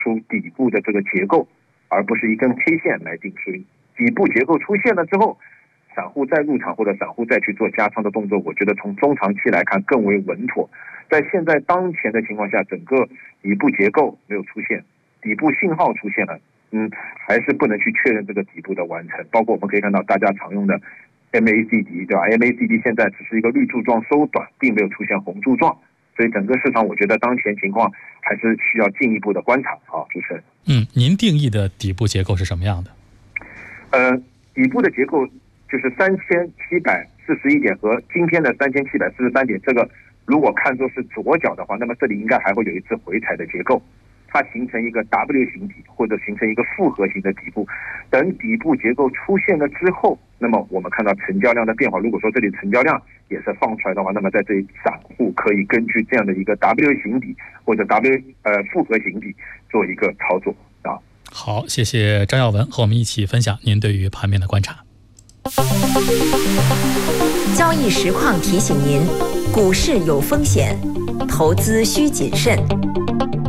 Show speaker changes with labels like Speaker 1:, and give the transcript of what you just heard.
Speaker 1: 出底部的这个结构，而不是一根 K 线来定输赢。底部结构出现了之后，散户再入场或者散户再去做加仓的动作，我觉得从中长期来看更为稳妥。在现在当前的情况下，整个底部结构没有出现，底部信号出现了，还是不能去确认这个底部的完成。包括我们可以看到大家常用的 MACD， 对吧 ？MACD 现在只是一个绿柱状收短，并没有出现红柱状，所以整个市场我觉得当前情况还是需要进一步的观察啊，主持人。
Speaker 2: 您定义的底部结构是什么样的？
Speaker 1: 底部的结构就是3741点和今天的3743点，这个如果看作是左脚的话，那么这里应该还会有一次回踩的结构，它形成一个 W 型底或者形成一个复合型的底部。等底部结构出现了之后，那么我们看到成交量的变化，如果说这里成交量也是放出来的话，那么在这里散户可以根据这样的一个 W 型底或者复合型底做一个操作啊。
Speaker 2: 好，谢谢张耀文和我们一起分享您对于盘面的观察。
Speaker 3: 交易实况提醒您，股市有风险，投资需谨慎。